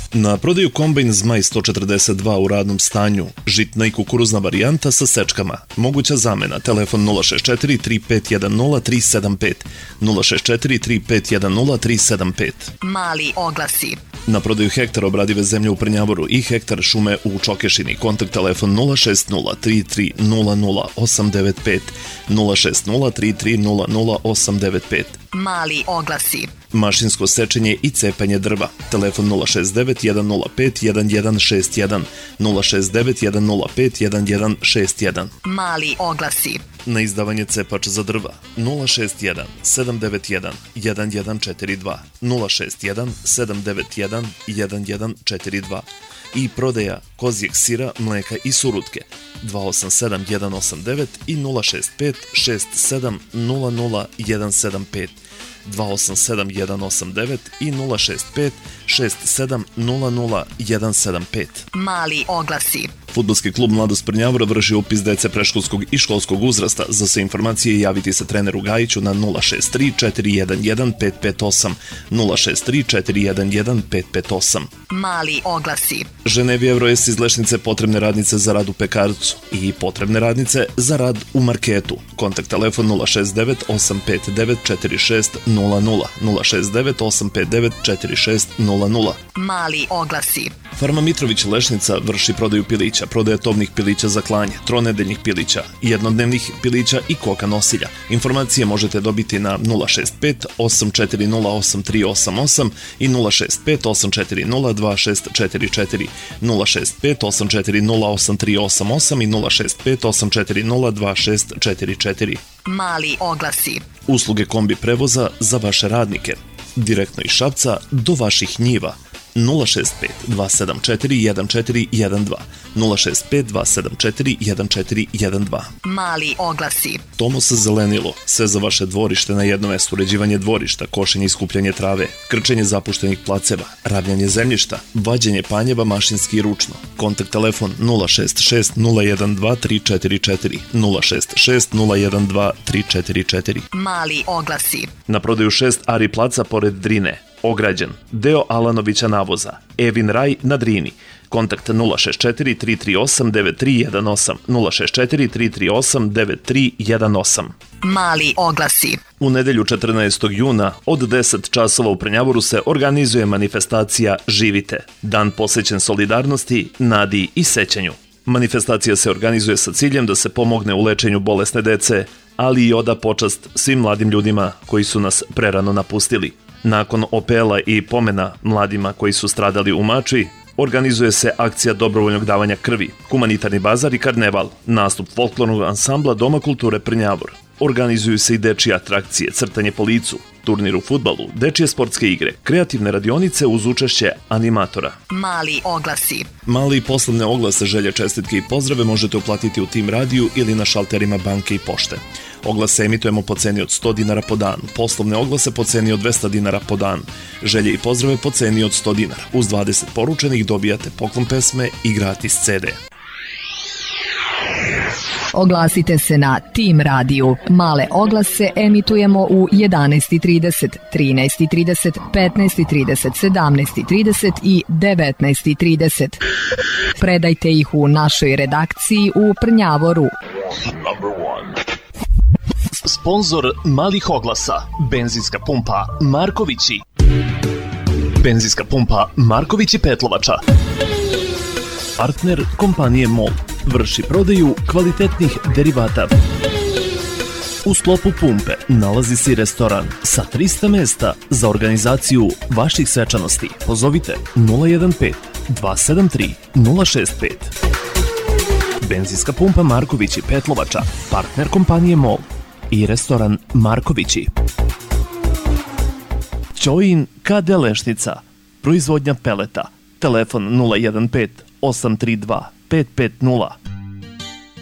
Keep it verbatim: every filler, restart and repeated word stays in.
Na prodaju kombajn Zmaj sto četrdeset dva u radnom stanju, žitna i kukuruzna varijanta sa sečkama. Moguća zamena, telefon nula šest četiri tri pet jedan nula tri sedam pet, nula šest četiri tri pet jedan nula tri sedam pet. Mali oglasi. Na prodaju hektar obradive zemlje u Prnjavoru i hektar šume u Čokešini. Kontakt telefon nula šest nula tri tri nula nula osam devet pet, nula šest nula tri tri nula nula osam devet pet. Mali oglasi. Mašinsko sečenje i cepanje drva. Telefon nula šest devet jedan nula pet jedan jedan šest jedan, nula šest devet jedan nula pet jedan jedan šest jedan. Mali oglasi. Na izdavanje cepač za drva nula šest jedan sedam devet jedan jedan jedan četiri dva, nula šest jedan sedam devet jedan jedan jedan četiri dva. I prodaja kozjeg sira, mleka i surutke dva osam sedam jedan osam devet i nula šest pet šest sedam nula nula jedan sedam pet, dva osam sedam jedan osam devet i nula šest pet šest sedam nula nula jedan sedam pet. Mali oglasi. Fudbalski klub Mladost Prnjavor vrši upis dece predškolskog i školskog uzrasta. Za sve informacije javiti se treneru Gajiću na nula šest tri četiri jedan jedan pet pet osam, nula šest tri četiri jedan jedan pet pet osam. Mali oglasi. Ženevi Evroes iz Lešnice potrebne radnice za rad u pekarcu i potrebne radnice za rad u marketu. Kontakt telefon nula šest devet osam pet devet četiri šest nula nula, nula šest devet osam pet devet četiri šest nula nula. Mali oglasi. Farma Mitrović Lešnica vrši prodaju pilića, prodaje tovnih pilića za klanje, tronedeljnih pilića, jednodnevnih pilića i koka nosilja. Informacije možete dobiti na nula šest pet osam četiri nula osam tri osam osam i nula šest pet osam četiri nula dva šest četiri četiri, nula šest pet osam četiri nula osam tri osam osam i nula šest pet osam četiri nula dva šest četiri četiri. Mali oglasi. Usluge kombi prevoza za vaše radnike. Direktno iz Šapca do vaših njiva. nula šest pet dva sedam četiri jedan četiri jedan dva, nula šest pet dva sedam četiri jedan četiri jedan dva. Mali oglasi. Tomos zelenilo, sve za vaše dvorište na jednom mestu, uređivanje dvorišta, košenje i skupljanje trave, krčenje zapuštenih placeva, ravljanje zemljišta, vađenje panjeva mašinski i ručno. Kontakt telefon nula šest šest nula jedan dva tri četiri četiri, nula šest šest nula jedan dva tri četiri četiri. Mali oglasi. Na prodaju šest Ari placa pored Drine. Ograđen, deo Alanovića navoza, Evin Raj na Drini. Kontakt nula šest četiri tri tri osam devet tri jedan osam, nula šest četiri tri tri osam devet tri jedan osam. Mali oglasi. U nedelju četrnaestog juna od deset časova u Prnjavoru se organizuje manifestacija Živite, dan posvećen solidarnosti, nadi i sećanju. Manifestacija se organizuje sa ciljem da se pomogne u lečenju bolesne dece, ali i oda počast svim mladim ljudima koji su nas prerano napustili. Nakon opela i pomena mladima koji su stradali u Mačvi, organizuje se akcija dobrovoljnog davanja krvi, humanitarni bazar i karneval, nastup folklornog ansambla Doma kulture Prnjavor. Organizuju se i dečije atrakcije, crtanje po licu, turnir u fudbalu, dečije sportske igre, kreativne radionice uz učešće animatora. Mali oglasi. Mali i poslovne oglase, želje, čestitke i pozdrave možete uplatiti u Tim radiju ili na šalterima banke i pošte. Oglase emitujemo po ceni od sto dinara po dan, poslovne oglase po ceni od dvesta dinara po dan, želje i pozdrave po ceni od sto dinara. Uz dvadeset poručenih dobijate poklon pesme i gratis ce de. Oglasite se na Tim radiju. Male oglase emitujemo u jedanaest i trideset, trinaest i trideset, petnaest i trideset, sedamnaest i trideset i devetnaest i trideset. Predajte ih u našoj redakciji u Prnjavoru. Sponzor malih oglasa, benzinska pumpa Markovići. Benzinska pumpa Markovići Petlovača. Partner kompanije MOL. Vrši prodaju kvalitetnih derivata. U sklopu pumpe nalazi se i restoran sa trista mesta za organizaciju vaših svečanosti. Pozovite nula jedan pet dva sedam tri nula šest pet. Benzinska pumpa Markovići Petlovača, partner kompanije MOL i restoran Markovići. Ćojin ka de Lešnica, proizvodnja peleta. Telefon nula jedan pet osam tri dva pet pet nula.